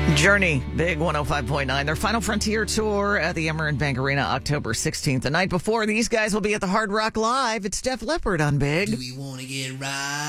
Journey, Big 105.9. Their Final Frontier tour at the Emeren Bank Arena, October 16th. The night before, these guys will be at the Hard Rock Live. It's Def Leppard on Big. Do we want to get right?